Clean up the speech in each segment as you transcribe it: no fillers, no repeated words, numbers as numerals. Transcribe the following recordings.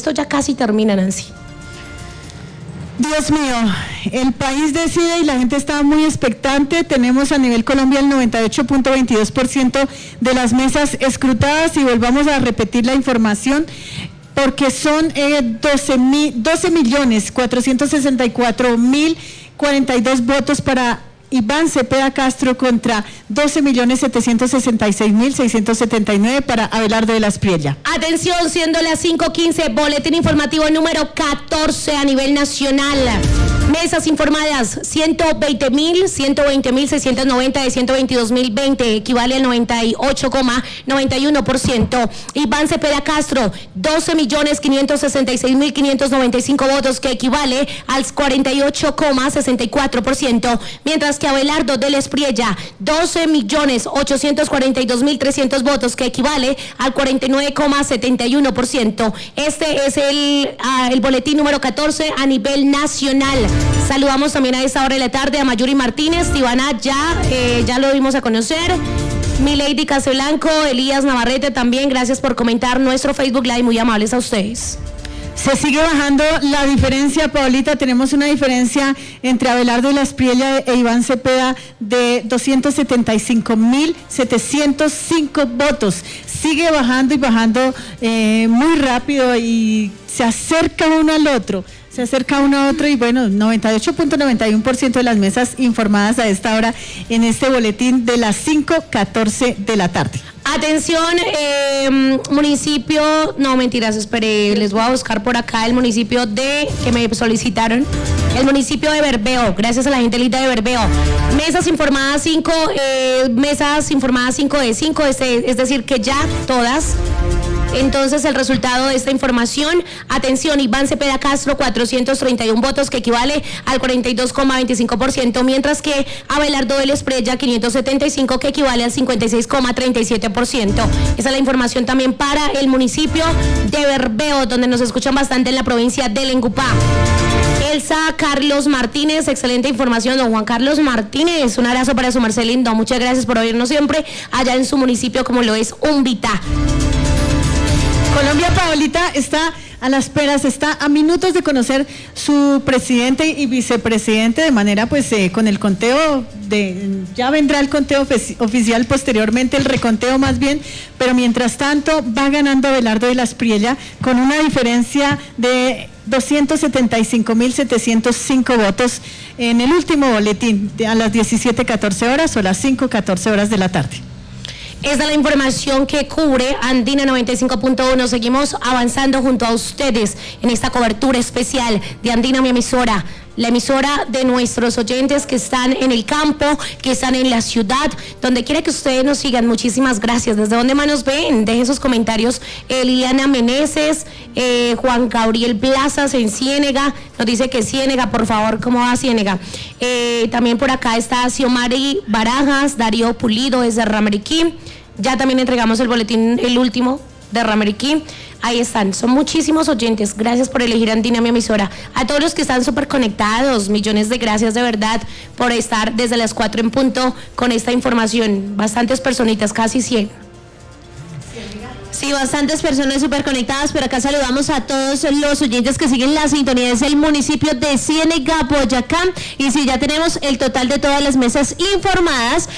esto ya casi termina, Nancy. Dios mío, el país decide y la gente está muy expectante. Tenemos a nivel Colombia el 98.22% de las mesas escrutadas y volvamos a repetir la información porque son 12.464.042 votos para Iván Cepeda Castro contra 12.766.679 para Abelardo de la Espriella. Atención, siendo las 5:15, boletín informativo número 14 a nivel nacional. Mesas informadas, 120.690 de 122.020, equivale al 98,91%. Iván Cepeda Castro, 12.566.595 votos, que equivale al 48,64%, mientras que Abelardo de la Espriella, 12.842.300 votos, que equivale al 49,71%. Este es el boletín número 14 a nivel nacional. Saludamos también a esta hora de la tarde a Mayuri Martínez, Ivana ya lo dimos a conocer, Milady Caseblanco, Elías Navarrete también, gracias por comentar nuestro Facebook Live, muy amables a ustedes. Se sigue bajando la diferencia, Paulita. Tenemos una diferencia entre Abelardo de la Espriella e Iván Cepeda de 275.705 votos. Sigue bajando y bajando muy rápido y se acerca uno al otro. Se acerca uno a otro y bueno, 98.91% de las mesas informadas a esta hora en este boletín de las 5:14 de la tarde. Atención, municipio, no mentiras, espere, les voy a buscar por acá el municipio que me solicitaron, el municipio de Berbeo, gracias a la gente linda de Berbeo. Mesas informadas 5 de 5, es decir que ya todas. Entonces el resultado de esta información, atención, Iván Cepeda Castro 431 votos, que equivale al 42,25%, mientras que Abelardo de la Espriella 575, que equivale al 56,37%. Esa es la información también para el municipio de Berbeo, donde nos escuchan bastante en la provincia de Lengupá. Elsa Carlos Martínez, excelente información, don Juan Carlos Martínez, un abrazo para su merced lindo, muchas gracias por oírnos siempre allá en su municipio como lo es Umbita. Colombia, Paolita, está a la espera, está a minutos de conocer su presidente y vicepresidente, de manera pues con el conteo ya vendrá el conteo oficial posteriormente, el reconteo más bien, pero mientras tanto va ganando Abelardo de la Espriella con una diferencia de 275.705 votos en el último boletín a las 17:14 horas o las 5:14 horas de la tarde. Esta es la información que cubre Andina 95.1. Seguimos avanzando junto a ustedes en esta cobertura especial de Andina, mi emisora, la emisora de nuestros oyentes que están en el campo, que están en la ciudad, donde quiera que ustedes nos sigan. Muchísimas gracias. ¿Desde dónde más nos ven? Dejen sus comentarios. Eliana Meneses, Juan Gabriel Plazas en Ciénega, nos dice que Ciénega, por favor, ¿cómo va Ciénega? También por acá está Xiomari Barajas, Darío Pulido desde Rameriquí. Ya también entregamos el boletín, el último de Rameriquí. Ahí están, son muchísimos oyentes. Gracias por elegir Andina, mi emisora. A todos los que están súper conectados, millones de gracias de verdad por estar desde las 4 en punto con esta información. Bastantes personitas, casi 100. Sí, bastantes personas súper conectadas, pero acá saludamos a todos los oyentes que siguen la sintonía desde el municipio de Ciénega, Boyacá, y sí, ya tenemos el total de todas las mesas informadas,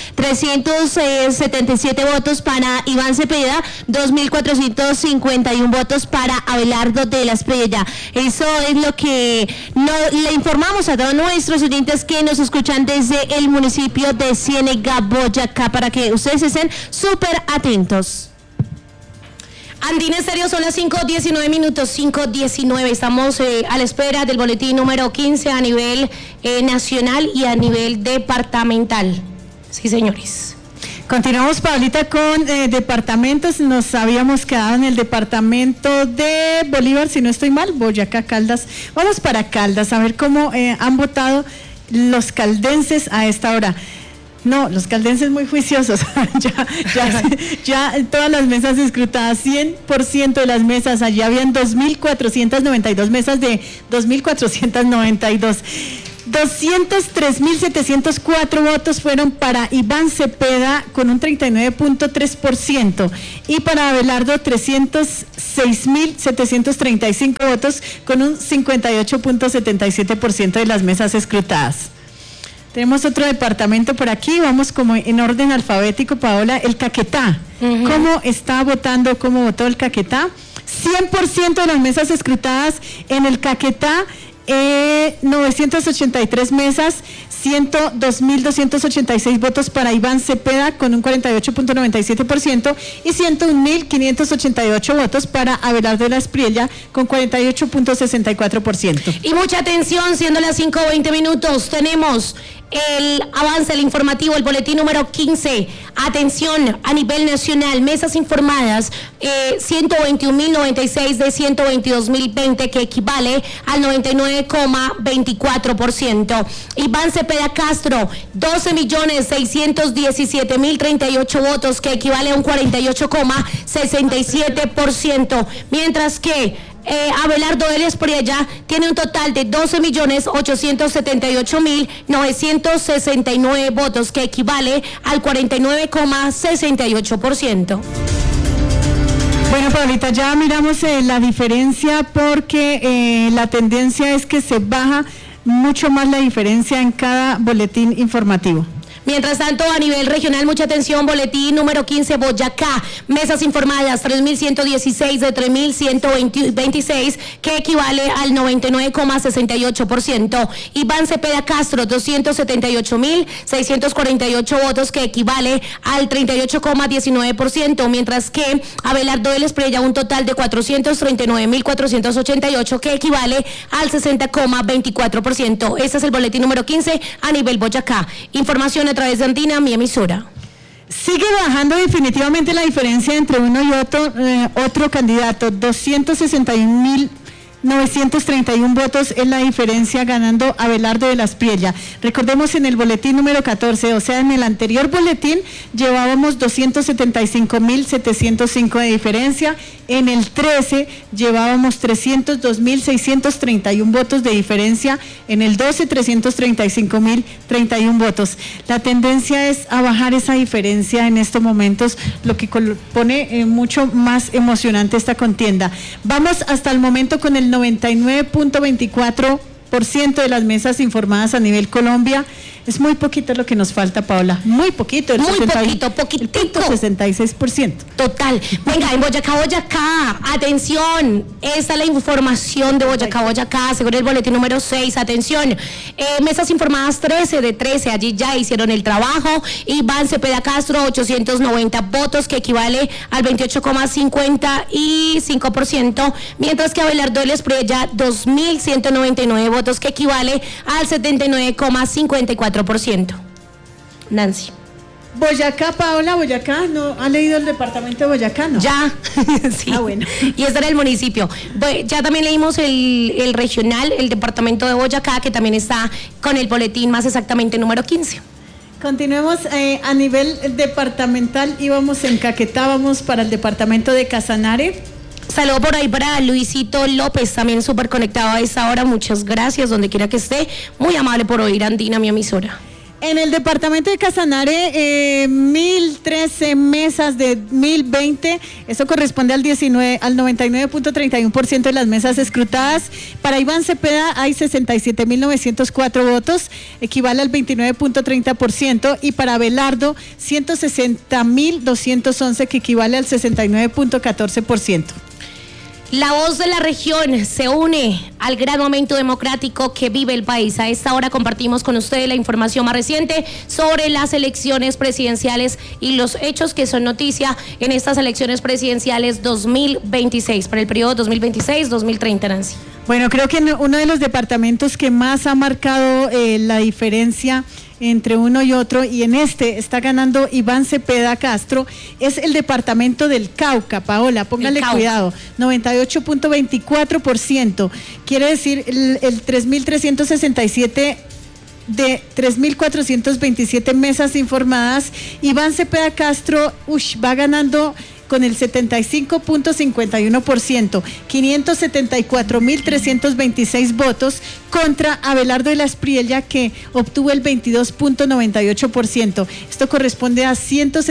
377 votos para Iván Cepeda, 2.451 votos para Abelardo de la Espriella. Eso es lo que le informamos a todos nuestros oyentes que nos escuchan desde el municipio de Ciénega, Boyacá, para que ustedes estén súper atentos. Andina Estéreo, son las 5:19 minutos, 5:19. Estamos a la espera del boletín número 15 a nivel nacional y a nivel departamental. Sí, señores. Continuamos, Pablita, con departamentos. Nos habíamos quedado en el departamento de Bolívar, si no estoy mal, Boyacá, Caldas. Vamos para Caldas, a ver cómo han votado los caldenses a esta hora. No, los caldenses muy juiciosos, ya todas las mesas escrutadas, 100% de las mesas, allí habían 2.492 mesas de 2.492. 203.704 votos fueron para Iván Cepeda con un 39.3% y para Abelardo 306.735 votos con un 58.77% de las mesas escrutadas. Tenemos otro departamento por aquí, vamos como en orden alfabético, Paola, el Caquetá. ¿Cómo está votando, cómo votó el Caquetá? 100% de las mesas escrutadas en el Caquetá, 983 mesas, 102.286 votos para Iván Cepeda con un 48.97% y 101.588 votos para Abelardo de la Espriella con 48.64%. Y mucha atención, siendo las 5:20 minutos, tenemos el avance, el informativo, el boletín número 15. Atención, a nivel nacional, mesas informadas, 121.096 de 122.020, que equivale al 99,24%. Iván Cepeda Castro, 12.617.038 votos, que equivale a un 48,67%, mientras que Abelardo de la Espriella tiene un total de 12.878.969 votos, que equivale al 49,68%. Bueno, Paulita, ya miramos la diferencia porque la tendencia es que se baja mucho más la diferencia en cada boletín informativo. Mientras tanto, a nivel regional, mucha atención, boletín número 15, Boyacá, mesas informadas, 3.116 de 3.126, que equivale al 99,68%. Iván Cepeda Castro, 278.648 votos, que equivale al 38,19%, mientras que Abelardo de la Espriella, un total de 439.488, que equivale al 60,24%. Este es el boletín número 15 a nivel Boyacá. Información a través de Andina, mi emisora. Sigue bajando definitivamente la diferencia entre uno y otro candidato. 261.931 votos es la diferencia, ganando Abelardo de la Espriella. Recordemos, en el boletín número 14, o sea, en el anterior boletín llevábamos 275.705 de diferencia. En el 13 llevábamos 302.631 votos de diferencia. En el 12, 335.031 votos. La tendencia es a bajar esa diferencia en estos momentos, lo que pone mucho más emocionante esta contienda. Vamos hasta el momento con el 99.24% de las mesas informadas a nivel Colombia. Es muy poquito lo que nos falta, Paola. Muy poquito. Poquitico. 66%. Total. Venga, en Boyacá, atención. Esta es la información de Boyacá, según el boletín número 6. Atención. Mesas informadas 13 de 13. Allí ya hicieron el trabajo. Iván Cepeda Castro, 890 votos, que equivale al 28,55%. Mientras que Abelardo de la Espriella, 2.199 votos, que equivale al 79,54%. Nancy. Boyacá, Paola, Boyacá, ¿no ha leído el departamento de Boyacá, no? Ya, sí. Ah, bueno. Y este era el municipio. Ya también leímos el regional, el departamento de Boyacá, que también está con el boletín más exactamente número 15. Continuemos a nivel departamental, íbamos en Caquetá, vamos para el departamento de Casanare. Saludo por ahí para Luisito López, también súper conectado a esta hora. Muchas gracias, donde quiera que esté. Muy amable por oír Andina, mi emisora. En el departamento de Casanare, 1.013 mesas de 1.020, eso corresponde al 99.31% de las mesas escrutadas. Para Iván Cepeda hay 67.904 votos, equivale al 29.30%, y para Abelardo 160.211, que equivale al 69.14%. La voz de la región se une al gran momento democrático que vive el país. A esta hora compartimos con ustedes la información más reciente sobre las elecciones presidenciales y los hechos que son noticia en estas elecciones presidenciales 2026, para el periodo 2026-2030, Nancy. Bueno, creo que uno de los departamentos que más ha marcado la diferencia entre uno y otro, y en este está ganando Iván Cepeda Castro, es el departamento del Cauca. Paola, póngale cuidado, 98.24%, quiere decir el 3.367 de 3.427 mesas informadas. Iván Cepeda Castro va ganando con el 75.51%, 574.326 votos, contra Abelardo de la Espriella, que obtuvo el 22.98%. Esto corresponde a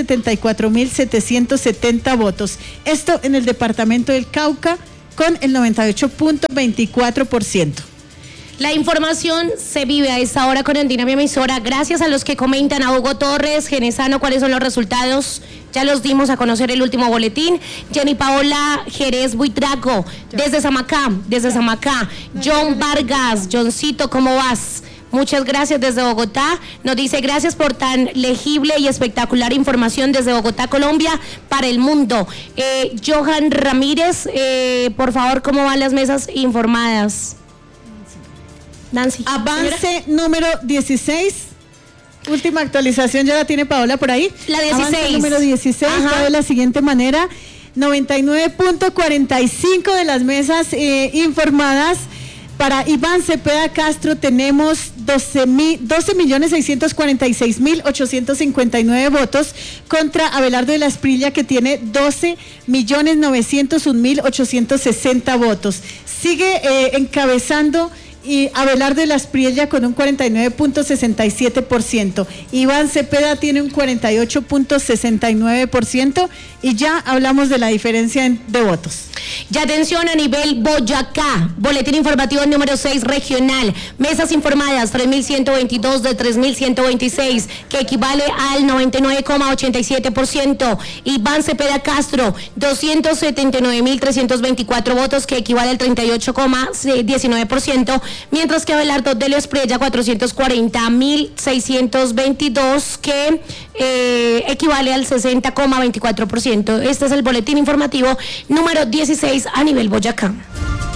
174.770 votos. Esto en el departamento del Cauca, con el 98.24%. La información se vive a esta hora con Andina, mi emisora. Gracias a los que comentan, a Hugo Torres, Genesano, ¿cuáles son los resultados? Ya los dimos a conocer el último boletín. Jenny Paola Jerez Buitrago, desde Samacá. John Vargas, Johncito, ¿cómo vas? Muchas gracias desde Bogotá. Nos dice gracias por tan legible y espectacular información desde Bogotá, Colombia, para el mundo. Johan Ramírez, por favor, ¿cómo van las mesas informadas? Nancy. Avance número 16. Última actualización, ya la tiene Paola por ahí. La 16. Avance número 16 va de la siguiente manera: 99.45 de las mesas informadas. Para Iván Cepeda Castro tenemos 12.646.859 votos, contra Abelardo de la Espriella, que tiene 12.901.860 votos. Sigue encabezando y Abelardo de la Espriella con un 49.67%. Iván Cepeda tiene un 48.69%, y ya hablamos de la diferencia de votos. Y atención a nivel Boyacá, boletín informativo número 6 regional, mesas informadas 3.122 de 3.126, que equivale al 99,87%. Iván Cepeda Castro, 279.324 votos, que equivale al 38,19%, mientras que Abelardo de la Espriella, 440.622, que equivale al 60,24%. Este es el boletín informativo número 16 a nivel Boyacá.